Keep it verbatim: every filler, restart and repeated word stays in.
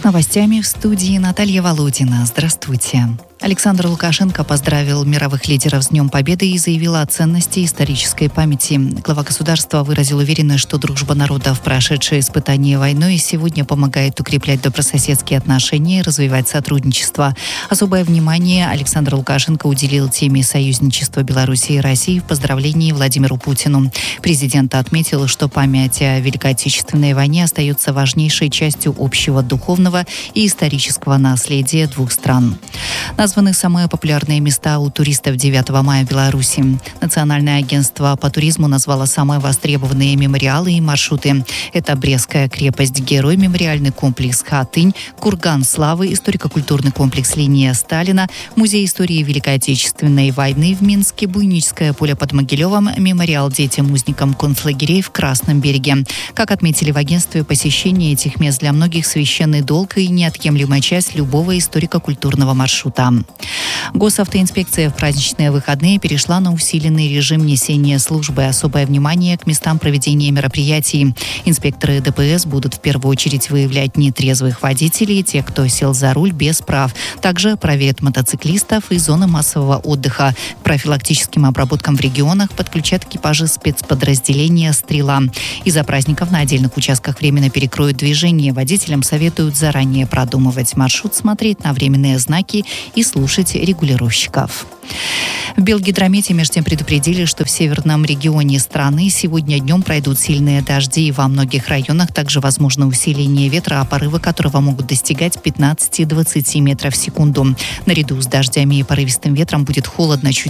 новостями в студии Наталья Володина. Здравствуйте. Александр Лукашенко поздравил мировых лидеров с Днем Победы и заявил о ценности исторической памяти. Глава государства выразил уверенность, что дружба народов, прошедшая испытания войной, сегодня помогает укреплять добрососедские отношения и развивать сотрудничество. Особое внимание Александр Лукашенко уделил теме союзничества Беларуси и России в поздравлении Владимиру Путину. Президент отметил, что память о Великой Отечественной войне остается важнейшей частью общего духовного и исторического наследия двух стран. Названы самые популярные места у туристов девятого мая в Беларуси. Национальное агентство по туризму назвало самые востребованные мемориалы и маршруты. Это Брестская крепость-герой, мемориальный комплекс Хатынь, Курган славы, историко-культурный комплекс Линия Сталина, Музей истории Великой Отечественной войны в Минске, Буйническое поле под Могилевом, мемориал детям-узникам концлагерей в Красном береге. Как отметили в агентстве, посещение этих мест для многих священный долг и неотъемлемая часть любого историко-культурного маршрута. Госавтоинспекция в праздничные выходные перешла на усиленный режим несения службы. Особое внимание к местам проведения мероприятий. Инспекторы ДПС будут в первую очередь выявлять нетрезвых водителей, тех, кто сел за руль без прав. Также проверят мотоциклистов и зоны массового отдыха. К профилактическим обработкам в регионах подключат экипажи спецподразделения «Стрела». Из-за праздников на отдельных участках временно перекроют движение. Водителям советуют заранее продумывать маршрут, смотреть на временные знаки и слушать регулировщиков. В Белгидромете между тем предупредили, что в северном регионе страны сегодня днем пройдут сильные дожди, и во многих районах также возможно усиление ветра, а порывы которого могут достигать пятнадцати-двадцати метров в секунду. Наряду с дождями и порывистым ветром будет холодно, чуть